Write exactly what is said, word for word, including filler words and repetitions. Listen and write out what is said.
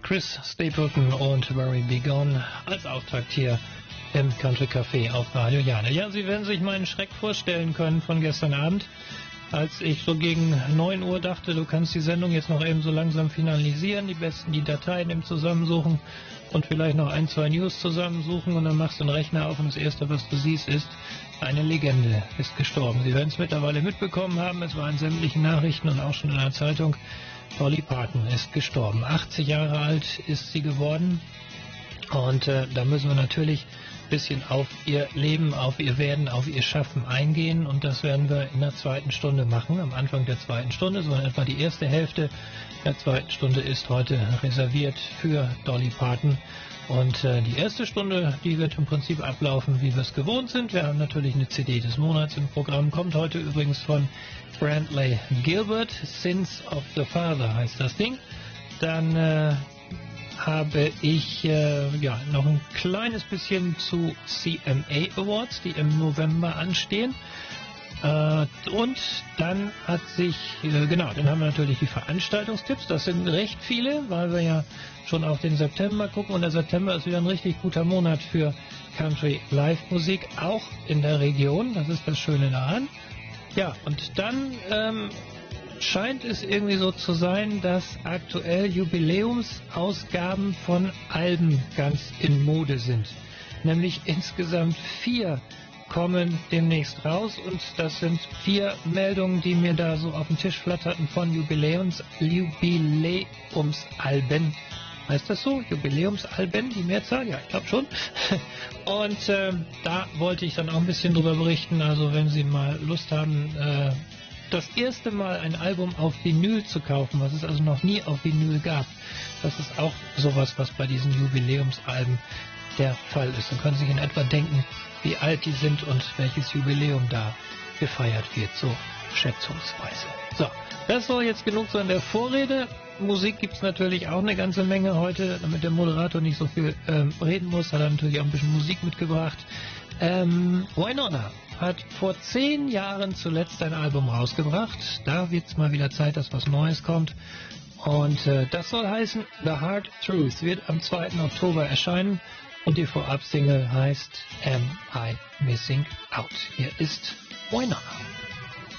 Chris Stapleton und Very Be Gone als Auftakt hier im Country Café auf Radio Jane. Ja, Sie werden sich meinen Schreck vorstellen können von gestern Abend, als ich so gegen neun Uhr dachte, du kannst die Sendung jetzt noch eben so langsam finalisieren, die besten die Dateien eben zusammensuchen und vielleicht noch ein, zwei News zusammensuchen, und dann machst du den Rechner auf und das Erste, was du siehst, ist, eine Legende ist gestorben. Sie werden es mittlerweile mitbekommen haben, es war in sämtlichen Nachrichten und auch schon in der Zeitung. Dolly Parton ist gestorben. achtzig Jahre alt ist sie geworden, und äh, da müssen wir natürlich ein bisschen auf ihr Leben, auf ihr Werden, auf ihr Schaffen eingehen, und das werden wir in der zweiten Stunde machen, am Anfang der zweiten Stunde, so in etwa die erste Hälfte der zweiten Stunde ist heute reserviert für Dolly Parton. Und äh, die erste Stunde, die wird im Prinzip ablaufen, wie wir es gewohnt sind. Wir haben natürlich eine C D des Monats im Programm. Kommt heute übrigens von Brantley Gilbert. Sins of the Father heißt das Ding. Dann äh, habe ich äh, ja noch ein kleines bisschen zu C M A Awards, die im November anstehen. Äh, und dann hat sich, äh, genau, dann haben wir natürlich die Veranstaltungstipps. Das sind recht viele, weil wir ja schon auf den September gucken, und der September ist wieder ein richtig guter Monat für Country Live Musik, auch in der Region. Das ist das Schöne daran. Ja, und dann ähm, scheint es irgendwie so zu sein, dass aktuell Jubiläumsausgaben von Alben ganz in Mode sind. Nämlich insgesamt vier kommen demnächst raus, und das sind vier Meldungen, die mir da so auf den Tisch flatterten von Jubiläums, Jubiläumsalben. Heißt das so? Jubiläumsalben, die Mehrzahl? Ja, ich glaube schon. Und äh, da wollte ich dann auch ein bisschen drüber berichten. Also wenn Sie mal Lust haben, äh, das erste Mal ein Album auf Vinyl zu kaufen, was es also noch nie auf Vinyl gab, das ist auch sowas, was bei diesen Jubiläumsalben der Fall ist. Dann können Sie sich in etwa denken, wie alt die sind und welches Jubiläum da gefeiert wird, so schätzungsweise. So, das soll jetzt genug sein der Vorrede. Musik gibt es natürlich auch eine ganze Menge heute, damit der Moderator nicht so viel ähm, reden muss, hat er natürlich auch ein bisschen Musik mitgebracht. Ähm, Wynonna hat vor zehn Jahren zuletzt ein Album rausgebracht. Da wird es mal wieder Zeit, dass was Neues kommt. Und äh, das soll heißen, The Hard Truth wird am zweiten Oktober erscheinen. Und die Vorab-Single heißt Am I Missing Out? Hier ist Wynonna.